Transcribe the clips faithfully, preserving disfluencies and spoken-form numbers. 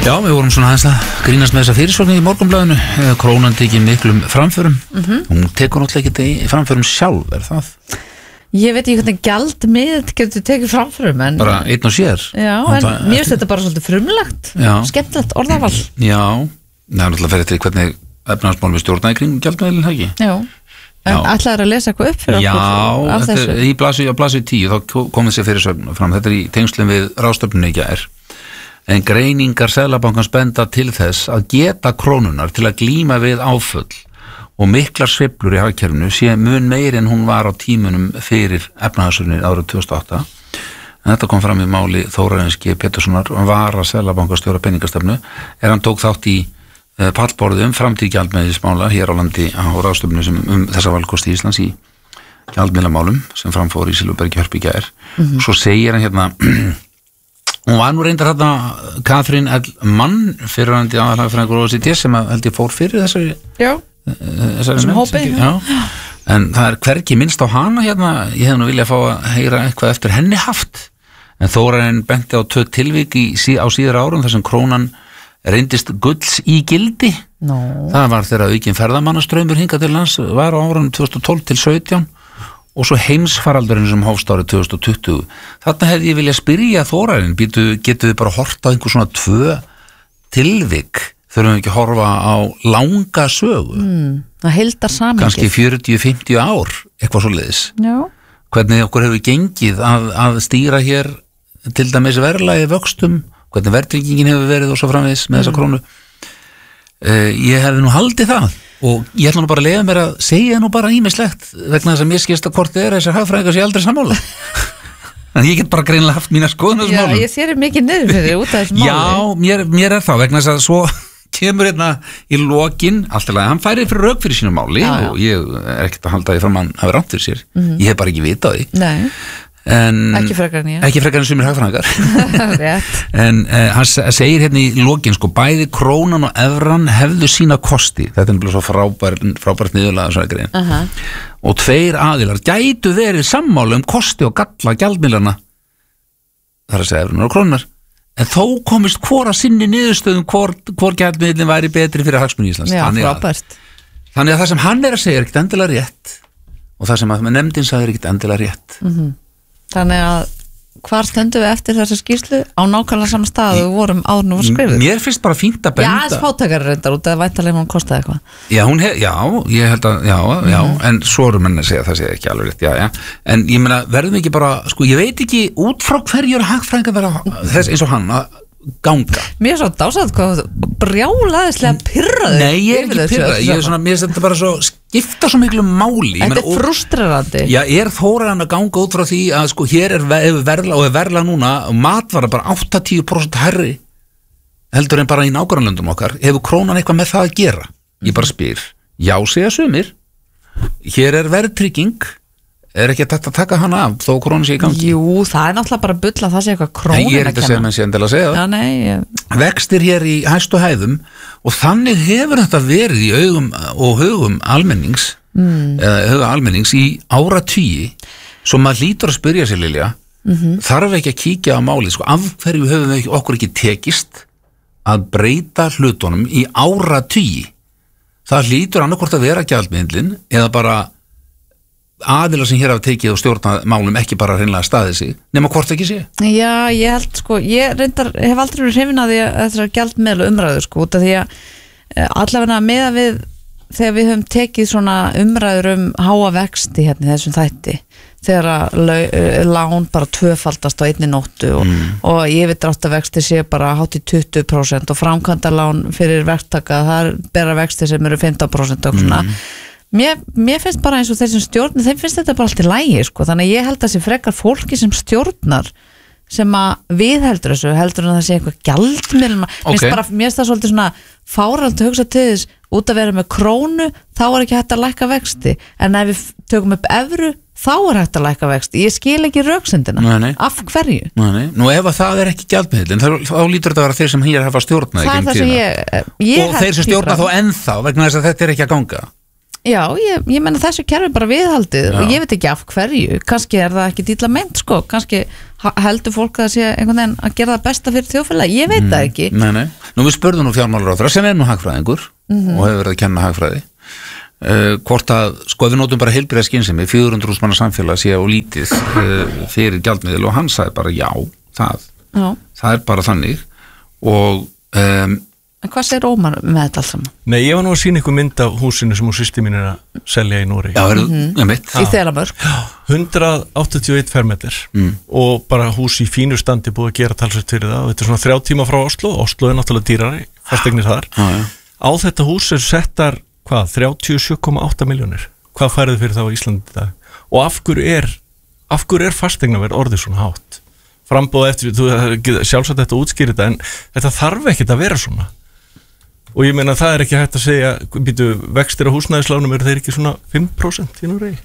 Já, við vorum svona aðeins að grínast með þessa fyrirsögn í Morgunblaðinu. Krónan tekið miklum framförum. Mm-hmm. Hún tekur náttúrulega ekki framförum sjálf, er það? Ég veit ekki hvernig gjaldmið getur tekið framförum en... Bara einn og sér. Já, en það, mér finnst þetta bara svolítið frumlegt. Já. Skemmtilegt orðaval. Já, það er náttúrulega fyrir til hvernig efnahagsmálum við stjórnaði kring gjaldmiðlinn, ekki? Já. En ætlaðir að lesa eitthvað upp fyrir Já, okkur af þessu? Já, í blaðsíðu, blaðsíðu tíu þá kom þessi fyrirsögn fram. Þetta er í tengslum við ráðstefnunni í gær. En greiningar Seðlabankans benda til þess að geta krónunar til að glíma við áföll og miklar sveiflur í hagkerfinu sé mun meiri en hún var á tímunum fyrir efnahagshrunið árið tvö þúsund og átta. En þetta kom fram í máli Þórarins G. Péturssonar, vara Seðlabankastjóra peningastefnu, er hann tók þátt í pallborðið um framtíð gjaldmiðilsmála hér á landi á ráðstefnu sem um þessa valkosti Íslands í gjaldmiðlamálum sem framfór í Silfurbergi Hörpu í gær. Mm-hmm. Svo segir hann hérna hún var nú reyndar hérna Katrín L. Mann fyrrverandi aðalhagfræðingur O E C D sem að held ég fór fyrir þessari Já, þessari nefnd. Já. En það er hvergi minnst á hana hérna, ég hef nú viljað fá að heyra eitthvað eftir henni haft. En Þórarinn benti á tvö tilvik í, á síðar árum þar sem krónan reyndist gulls í gildi. No. Það var þegar aukinn ferðamannastraumur hingað til lands var á árunum tvö þúsund og tólf til sautján og svo heimsfaraldurinn sem hófst árið tvö þúsund og tuttugu. Þarna hefði ég viljað spyrja Þórarinn, getur við bara horft á einhver svona tvö tilvik, þurfum við ekki að horfa á langa sögu. Mm, það heildar samengið. Kannski fjörutíu til fimmtíu ár, eitthvað svoleiðis. Já. Hvernig okkur hefur gengið að, að stýra hér til dæmis verðlagi vöxtum, hvernig verðtryggingin hefur verið og svo framvegis með mm. þessa krónu. Uh, ég hefði nú haldið það og ég ætla nú bara að leiða mér að segja nú bara ýmislegt vegna þess að mér skilst að hvort þið er þessar hagfræðingar sé aldrei sammála. En ég get bara greinilega haft mína skoðun á þessum málum. Já, ég sér mikið niður fyrir út af þessum málum. Já, mér, mér er þá vegna þess að svo kemur hérna í lokin alltaf að hann færi fyrir rök fyrir sínu máli já, já. Og ég er ekkert að halda því fram að hann hafi rátt fyrir sér. Mm-hmm. Ég hef bara ekki vitað því. Nei. En, ekki frekar en ég ekki frekar en sumir hagfræðingar en uh, hann segir hérna í lokin sko, bæði krónan og evran hefðu sína kosti, þetta er svo frábært frábært niðurlega uh-huh. og tveir aðilar gætu verið sammála um kosti og galla gjaldmiðlana þar að segja evrunar og krónunar en þó komist hvora sinni niðurstöðum hvor, hvor gjaldmiðlinn væri betri fyrir hagsmuni Íslands. Já, þannig, að, þannig að það sem hann er að segja er ekkert endilega rétt og það sem að nefndin sagði er ekkert endilega rétt. Mhm. Þannig að hvar stöndum við eftir þessa skýrslu á nákvæmlega saman stað og við vorum áður nú var skrifuð? Mér finnst bara fínt að benda. Já, þess fátækari reyndar út að væntalega hún kostaði eitthvað. Já, hún hef, já, ég held að, já, já, mm-hmm. en svo eru menn að segja það sé ekki alveg rétt, já, já. En ég meina, verðum ekki bara, sko, ég veit ekki út frá hverju er hagfræðingar vera þess eins og hann að ganga. Mér er svo dásað hvað brjálaðislega pirraður. Nei, ég er ekki pirraður, ég er svona, mér finnst þetta bara svo skipta svo miklu máli. Þetta er frustrerandi. Já, er Þórarinn að ganga út frá því að sko hér er verðla og er verðla núna og matvara bara áttatíu prósent herri heldur en bara í nágrannlöndum okkar. Hefur krónan eitthvað með það að gera? Ég bara spyr. Já, segja sumir. Hér er verðtrygging. Er ekki að taka hana af þó krónan sé í gangi? Jú, það er náttúrulega bara bull að það sé eitthvað krónan að kenna. Ég er ekki að segja með sér endilega að segja það. Já, nei, ég... Vextir hér í hæstu hæðum og þannig hefur þetta verið í augum og hugum almennings mm. eða huga almennings í áratugi svo maður hlýtur að spyrja sér Lilja mm-hmm. þarf ekki að kíkja á málið sko, af hverju höfum við okkur ekki tekist að breyta hlutunum í áratugi. Það hlýtur annarkvort að vera gjaldmiðillinn eða bara aðilar sem hér hafa tekið og stjórnað málum ekki bara hreinlega staðið sig nema hvort ekki sé. Já, ég held sko ég reyndar, hef aldrei verið hrifin að því að þessar gjaldmiðla umræður sko út af því að allavega meða við þegar við höfum tekið svona umræður um háa vexti hérna í þessum þætti þegar að lán bara tvöfaldast á einni nóttu og, mm. og ég veit rátt að vexti sé bara hátt í tuttugu prósent og framkvæmdalán fyrir verktaka það er bera vexti sem eru fimmtán prósent og svona mm. Mér, mér finnst bara eins og þessum stjórn þeim finnst þetta bara allt í lagi sko. Þannig að ég held að þessi frekar fólki sem stjórnar sem að við heldur þessu heldur að það sé eitthvað gjaldmiðl okay. mér finnst það svolítið svona fáralt að hugsa til þess út að vera með krónu þá er ekki hægt að lækka vexti en ef við tökum upp evru þá er hægt að lækka vexti ég skil ekki röksendina nei, nei. Af hverju nei, nei. Nú ef að það er ekki gjaldmiðl þá, þá lítur þetta að vera þeir sem hér hafa stjórnað ég, ég og þeir sem stjórna þá ennþá vegna þess að þetta er ekki að ganga. Já, ég, ég menna þessu kerfi bara viðhaldið Já. Og ég veit ekki af hverju, kannski er það ekki dýla meint sko, kannski heldur fólk að sé einhvern veginn að gera það besta fyrir þjóðfélag, ég veit mm, það ekki Nei, nei, Nú við spurðum nú fjármálaráðherra sem er nú hagfræðingur mm-hmm. og hefur verið að kenna hagfræði uh, hvort að, sko við notum bara heilbrigða skynsemi, fjögur hundruð þúsund manna samfélag sé á lítið uh, fyrir gjaldmiðil og hann sagði bara já, það já. Það er bara þannig og um, En hvað segir Ómar með þetta allt saman? Nei, ég var nú að sína ykkur mynd af húsinu sem hún systir mín er að selja í Nóri. Já, er það mitt? Í Þelamörk. hundrað áttatíu og einn fermetrar mm. og bara hús í fínu standi búið að gera talsveit fyrir það. Þetta er svona þrjá tíma frá Oslo. Oslo er náttúrulega dýrari, fasteignir þar. Já, já. Á þetta hús er settar, hvað, þrjátíu og sjö komma átta milljónir. Hvað færðu fyrir það á Íslandi í dag? Og af hverju er, af hverju er fasteignaverð orðið svona hátt? Frambóð eftir, þú sjálfsagt þetta útskýrir þetta, en þetta þarf ekkert að vera svona. Og ég meina það er ekki hægt að segja býtu vextir á húsnæðislánum eru þeir ekki svona fimm prósent í Noregi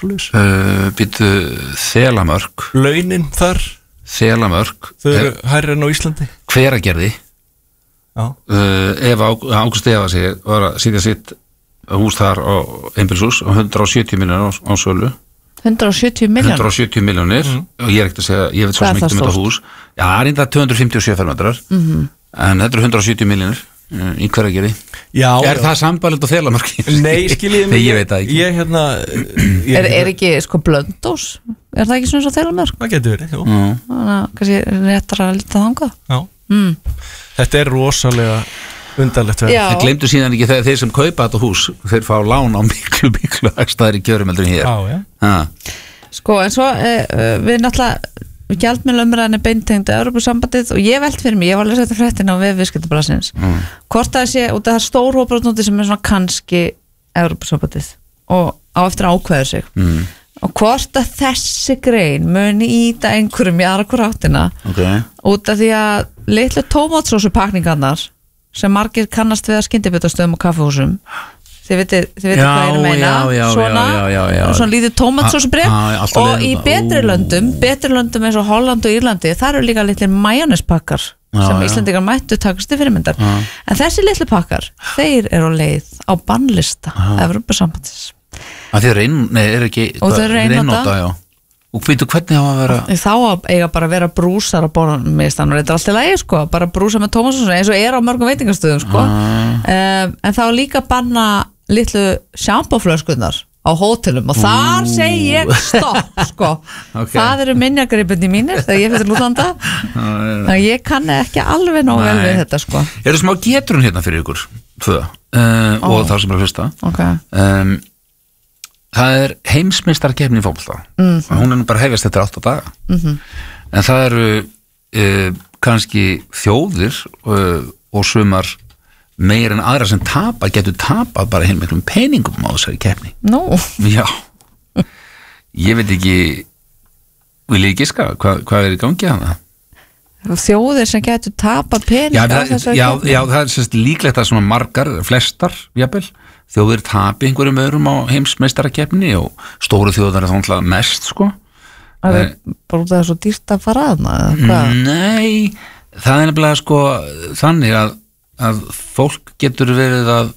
uh, býtu Þelamörk launin þar Þelamörk þau eru hærri en á Íslandi Hveragerði uh, Eva Ágúst Eva sig var að sitja sitt hús þar á einbýlishús á hundrað og sjötíu milljónir á, á sölu hundrað og sjötíu milljónir hundrað og sjötíu milljónir mm. og ég er ekkert að segja ég veit svo sem ekki um þetta hús já það er einnig tvö hundruð fimmtíu og sjö fermetrar mm-hmm. en þetta eru hundrað og sjötíu milljónir í Hveragerði já, er það sambærilegt á Þelamörki? Nei, skiljið mig, ég veit það ekki ég, hérna, ég, er, er ekki sko Blöndós er það ekki svona svo Þelamörk? Það getur verið, jú mm. þannig að kannski réttar að lita þangað já mm. þetta er rosalega undarlegt verið það glemdu síðan ekki þegar þeir sem kaupa þetta hús þeir fá lán á miklu miklu ekstaðir í kjörum heldur en hér já, já. Ah. Sko en svo eh, við náttúrulega gjaldmiðlaumræðan er beintengd Evrópusambandið og ég velt fyrir mig, ég var að lesa þetta fréttina á vef viðskiptablaðsins mm. hvort það sé, og það er stór hópur úti sem er svona kannski Evrópusambandið og á eftir að ákveða sig mm. og hvort að þessi grein muni íta einhverjum í aðra hver áttina okay. út af því að litlu tómatsósu pakningarnar sem margir kannast við að skyndibjötastöðum og kaffehúsum þið veitir, þið veitir hvað ég er að meina já, já, svona, já, já, já, já. svona lítið tómatsósubrif og í betri löndum betri löndum eins og Holland og Írlandi þar eru líka litlir majónespakkar sem Íslendingar mættu takast til fyrirmyndar já. En þessi litlu pakkar þeir eru á leið á bannlista Evrópusambandsins að þið reyn, nei, er ekki og þau eru einnota og veitu hvernig það að vera þá að eiga bara að vera brúsar á borðan þetta er alltaf lægi sko, bara brúsar með tómatsósu eins og er á mörgum veitingastöðum sko. um, en þá líka banna litlu sjampóflöskunnar á hótelum og þar segi ég stopp sko, okay. Það eru minjagripindi mínir þegar ég fyrir útlanda þannig að ég kann ekki alveg nóg vel við þetta sko. Er það smá getrun hérna fyrir ykkur tvö uh, oh. og það sem er að hlusta okay. um, það er heimsmeistarkeppni í fótbolta mm-hmm. hún er nú bara hefjast eftir átta daga mm-hmm. en það eru uh, kannski þjóðir uh, og sumar meir en aðra sem tapa getur tapað bara heilmiklum peningum á þessari keppni no. já ég veit ekki vil ég giska hvað hva er í gangi hana þjóðir sem getur tapað pening já, á það, þessari já, keppni já það er sérst líklegt að svona margar flestar jafnvel þjóðir tapi einhverjum öðrum á heimsmeistarakeppni og stóru þjóðar er þá mest sko það er bara út af það er svo dýrt að fara aðna nei það er nefnilega sko þannig að að fólk getur verið að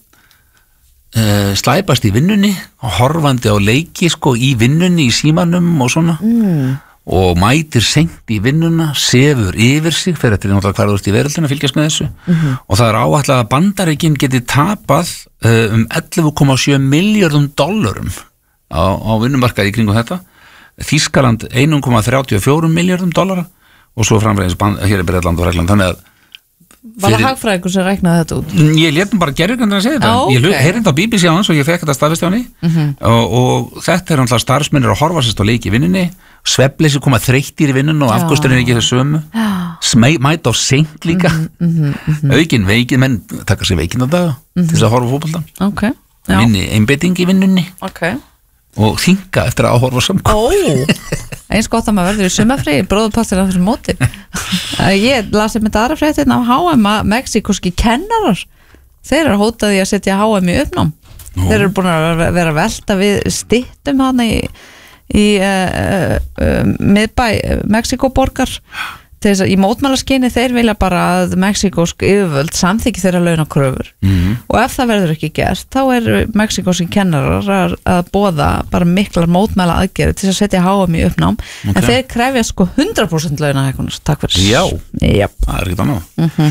uh, slæpast í vinnunni og horfandi á leiki sko í vinnunni í símanum og svona mm. og mætir seint í vinnuna sefur yfir sig fyrir þetta er náttúrulega hvað þú ert í veröldinu að fylgjast með þessu mm-hmm. og það er áætlað að Bandaríkin geti tapað uh, um ellefu komma sjö milljörðum dollarum á, á vinnumarkaði í kringum þetta Þýskaland eitt komma þrjátíu og fjórir milljörðum dollara og svo framvegis hér er Bretland og Regland þannig að Var það hagfræðingur sem ræknaði þetta út? Ég lét hann bara gerðurgöndan að segja þetta ah, okay. Ég heyrði þetta á B B C á hans og ég fekk þetta staðfest hjá henni mm-hmm. og, og þetta er náttúrulega starfsmennir að horfa sérst á leiki í vinnunni svefnleysi koma þreyttir í vinnunni og afkosturinn er ekki þess sömu Smæ, mæta á seint líka mm-hmm, mm-hmm. aukin veikin, menn taka sér veikin á dag mm-hmm. til þess að horfa fótboltan okay. minni einbeiting í vinnunni okay. og þinga eftir að horfa saman oh. eins gott að maður verður í sumafrí bróðupastir af þessu móti ég lasi með aðra fréttin af H M að mexikoski kennarar þeir eru hótaði að setja H M í uppnám oh. þeir eru búin að vera að velta við styttum hana í, í uh, uh, miðbæ Mexikoborgar til þess að í mótmálaskyni þeir vilja bara að mexikosk yfirvöld samþykki þeirra launakröfur mm-hmm. og ef það verður ekki gert þá eru mexikoski kennarar að, að boða bara miklar mótmæla aðgerði til að setja H M í uppnám okay. en þeir krefja sko hundrað prósent launahækkunar takk fyrir já, yep. það er ekki annað mm-hmm.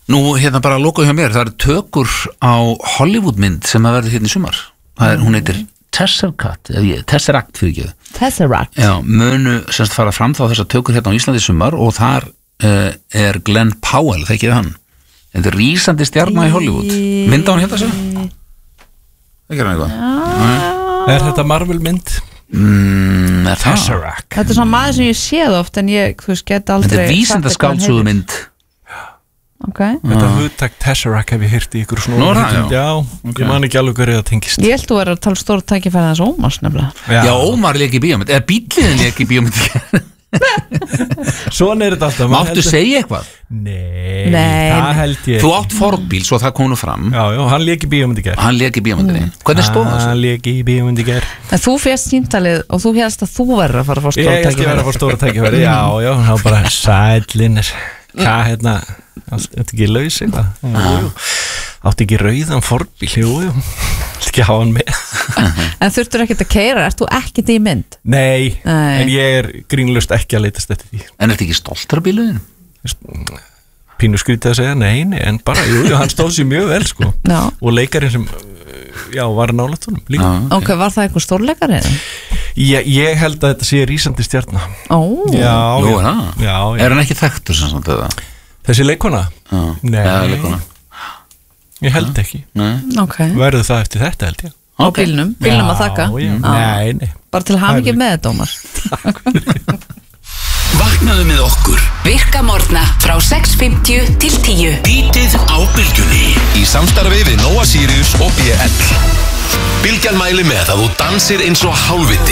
Nú, hérna bara að loka hjá mér, það eru tökur á Hollywoodmynd sem að verður hérna í sumar. Það er, hún heitir Tesseract, Tesseract fyrir ekki. Tesseract. Já, munu semst fara fram þá þessar tökur hérna á Íslandi í sumar og þar uh, er Glenn Powell, það ekki hann. Þetta er rísandi stjarna í Hollywood. Mynda hann hérna sér? Það gerir hann eitthvað. Er þetta Marvel mynd? Mm, Tesseract. Þetta er svona maður sem ég séð oft en ég, þú veist, get aldrei Þetta er vísindaskáldsögu mynd. Ok. Þetta hugtak Tesseract hef ég heyrt í ykkur svona Nú er það, já, já Ok. Ég man ekki alveg hverju það tengist. Ég held þú er að tala stór tækifæri þess Ómars nefnilega. Já, Ómar leik í bíómynd. Eða bíllinn leik í bíómynd. Svona er þetta alltaf. maður Máttu heldur- segja eitthvað? Nei, Nei. það held ég Þú átt Ford-bíl, svo það kom nú fram. Já, já, hann lék í bíómynd í gær Hann leik í bíómyndinni. Hvernig stóð þessu? Hann lék í bíómynd í gær En þú férst síntalið og þú hérst að þú verður að fara að fá Ég stór held ég verið að fá stóra tækifæri Já, já, það var bara sælinir Hvað, hérna, þetta ekki laus eitthvað Jú, jú. Átti ekki rauðan Ford-bíl, jú, jú Ekki hafa hann með En þurftur ekkert að keira, ert þú ekkert í mynd? Nei, Nei. en ég er grínlust ekki að leitast eftir því En ertu ekki stoltur af bíluðinu? Pínu skrítið að segja, nei, nei En bara, jú, jú, hann stóð sér mjög vel, sko Já. Og leikarinn sem, já, var nálægt honum líka Ok, var það eitthvað stórleikari? ég, ég held að þetta sé rísandi stjarna Ó, Já, Nú já, er það. já, já. Er hann ekki þekktur sem svona þetta? Þessi leikona? Já. Nei. Já, leikona. Ég held ekki Nei. ok. Verður það eftir þetta, held ég Á bílnum, bílnum að þakka. Já, já. Já. Nei, nei Bara til hamingi með þetta, Ómar. Vaknaðu með okkur Virka morgna frá sex fimmtíu til tíu. Bítið á Bylgjunni í samstarfi við Nóa Sirius og B L. Bylgjan mæli með að þú dansir eins og hálfviti